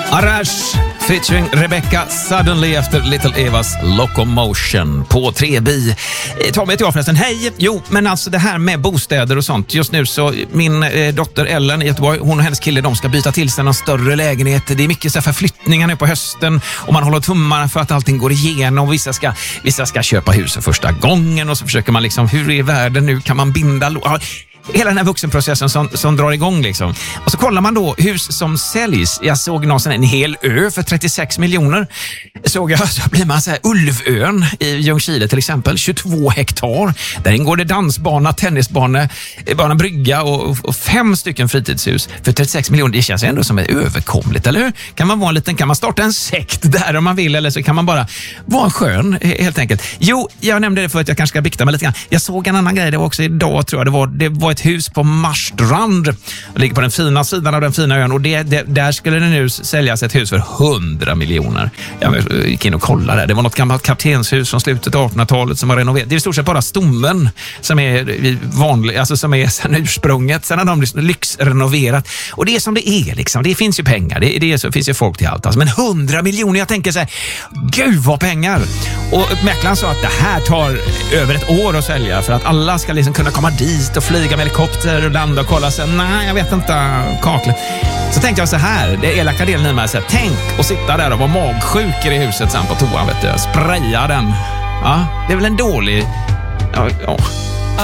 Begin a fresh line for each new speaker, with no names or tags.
Arash featuring Rebecca Suddenly efter Little Evas Locomotion på 3B. Tommy heter jag förresten. Hej! Jo, men alltså det här med bostäder och sånt. Just nu så min dotter Ellen i Göteborg, hon och hennes kille, de ska byta till sig någon större lägenhet. Det är mycket så här förflyttningar nu på hösten och man håller tummarna för att allting går igenom. Vissa ska köpa hus för första gången och så försöker man liksom, hur är världen nu? Kan man binda hela den här vuxenprocessen som drar igång liksom. Och så kollar man då hus som säljs. Jag såg någonsin en hel ö för 36 miljoner. Såg jag, så blir man så här, Ulvön i Ljungskile till exempel, 22 hektar. Där ingår det dansbana, tennisbana, brygga och 5 stycken fritidshus för 36 miljoner. Det känns ändå som är överkomligt, eller hur? Kan man starta en sekt där om man vill, eller så kan man bara vara skön helt enkelt. Jo, jag nämnde det för att jag kanske ska bikta mig lite grann. Jag såg en annan grej, det var också idag tror jag det var ett hus på Marstrand. Det ligger på den fina sidan av den fina ön och där skulle det nu säljas ett hus för 100 miljoner. Jag gick in och kollade. Det var något gammalt kaptenshus från slutet av 1800-talet som var renoverat. Det är i stort sett bara stommen som är vanlig, alltså som är sedan ursprunget. Sen har de lyxrenoverat. Och det är som det är liksom. Det finns ju pengar. Det är så finns ju folk till allt. Alltså. Men 100 miljoner, jag tänker så här, gud vad pengar! Och mäklaren sa att det här tar över ett år att sälja för att alla ska liksom kunna komma dit och flyga med helikopter och landa och kolla sen. Nej, jag vet inte, kakle. Så tänkte jag så här, det elaka delen i mig så här, tänk att sitta där och vara magsjuk i huset sen på toan, vet du. Spraya den. Ja, det är väl en dålig... Ja.